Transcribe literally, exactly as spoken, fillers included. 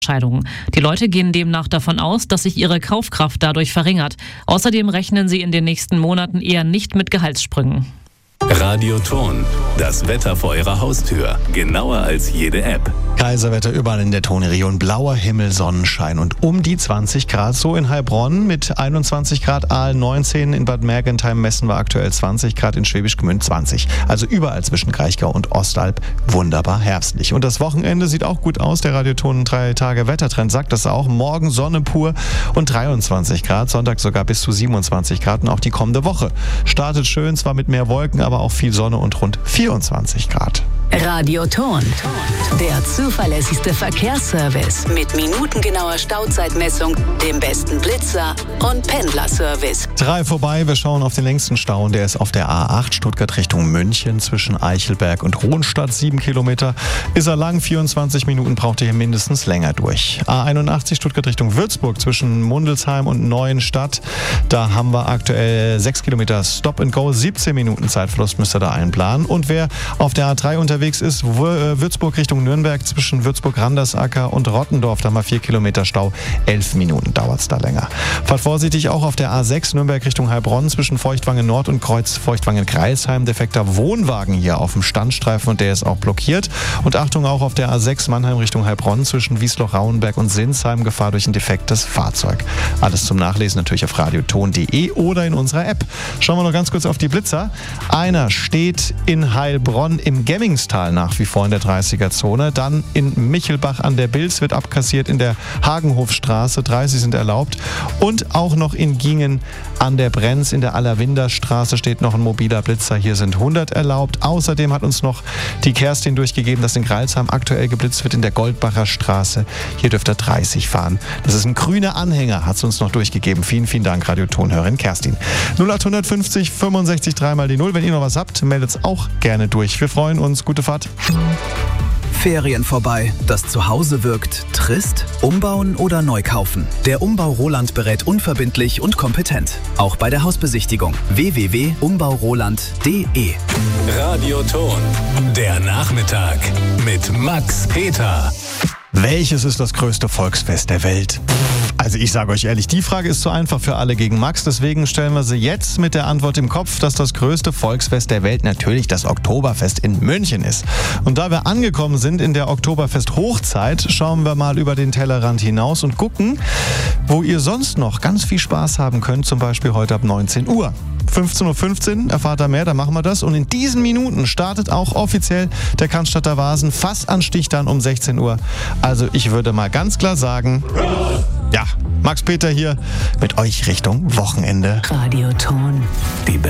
Entscheidungen. Die Leute gehen demnach davon aus, dass sich ihre Kaufkraft dadurch verringert. Außerdem rechnen sie in den nächsten Monaten eher nicht mit Gehaltssprüngen. Radioton, das Wetter vor Ihrer Haustür. Genauer als jede App. Kaiserwetter überall in der Toni-Region. Blauer Himmel, Sonnenschein und um die zwanzig Grad. So in Heilbronn mit einundzwanzig Grad, Aalen neunzehn, in Bad Mergentheim, Messen war aktuell zwanzig Grad, in Schwäbisch Gmünd zwanzig. Also überall zwischen Kraichgau und Ostalb wunderbar herbstlich. Und das Wochenende sieht auch gut aus. Der Radioton drei Tage Wettertrend sagt das auch. Morgen Sonne pur und dreiundzwanzig Grad. Sonntag sogar bis zu siebenundzwanzig Grad. Und auch die kommende Woche startet schön, zwar mit mehr Wolken, aber auch viel Sonne und rund vierundzwanzig Grad. Radioton, der zuverlässigste Verkehrsservice mit minutengenauer Stauzeitmessung, dem besten Blitzer und Pendlerservice. Drei vorbei, wir schauen auf den längsten Stau und der ist auf der A acht Stuttgart Richtung München zwischen Eichelberg und Rohnstadt, sieben Kilometer. Ist er lang, vierundzwanzig Minuten braucht ihr hier mindestens länger durch. A einundachtzig Stuttgart Richtung Würzburg zwischen Mundelsheim und Neuenstadt, da haben wir aktuell sechs Kilometer Stop and Go, siebzehn Minuten Zeitverlust müsst ihr da einplanen. Und wer auf der A drei unterwegs ist, Würzburg Richtung Nürnberg zwischen Würzburg-Randersacker und Rottendorf, da haben wir vier Kilometer Stau, elf Minuten dauert es da länger. Fahrt vorsichtig auch auf der A sechs Nürnberg Richtung Heilbronn zwischen Feuchtwangen Nord und Kreuz Feuchtwangen-Kreisheim, defekter Wohnwagen hier auf dem Standstreifen und der ist auch blockiert. Und Achtung auch auf der A sechs Mannheim Richtung Heilbronn zwischen Wiesloch-Rauenberg und Sinsheim, Gefahr durch ein defektes Fahrzeug. Alles zum Nachlesen natürlich auf radioton punkt de oder in unserer App. Schauen wir noch ganz kurz auf die Blitzer. Einer steht in Heilbronn im Gemmingstal nach wie vor in der dreißiger-Zone. Dann in Michelbach an der Bilz wird abkassiert in der Hagenhofstraße. dreißig sind erlaubt. Und auch noch in Gingen an der Brenz in der Allerwinderstraße steht noch ein mobiler Blitzer. Hier sind hundert erlaubt. Außerdem hat uns noch die Kerstin durchgegeben, dass in Greilsheim aktuell geblitzt wird in der Goldbacher Straße. Hier dürft ihr dreißig fahren. Das ist ein grüner Anhänger, hat es uns noch durchgegeben. Vielen, vielen Dank, Radiotonhörerin Kerstin. null acht fünfzig fünfundsechzig drei mal die null. Wenn ihr noch was habt, meldet es auch gerne durch. Wir freuen uns. Gute Fahrt. Ferien vorbei, das Zuhause wirkt trist? Umbauen oder neu kaufen? Der Umbau Roland berät unverbindlich und kompetent. Auch bei der Hausbesichtigung. w w w punkt umbau roland punkt de. Radioton, der Nachmittag mit Max Peter. Welches ist das größte Volksfest der Welt? Also ich sage euch ehrlich, die Frage ist zu einfach für alle gegen Max, deswegen stellen wir sie jetzt mit der Antwort im Kopf, dass das größte Volksfest der Welt natürlich das Oktoberfest in München ist. Und da wir angekommen sind in der Oktoberfest-Hochzeit, schauen wir mal über den Tellerrand hinaus und gucken, wo ihr sonst noch ganz viel Spaß haben könnt, zum Beispiel heute ab neunzehn Uhr. fünfzehn Uhr fünfzehn erfahrt ihr mehr, da machen wir das. Und in diesen Minuten startet auch offiziell der Cannstatter Vasen fast an Stich dann um sechzehn Uhr. Also ich würde mal ganz klar sagen, ja, Max Peter hier mit euch Richtung Wochenende. Radioton. Die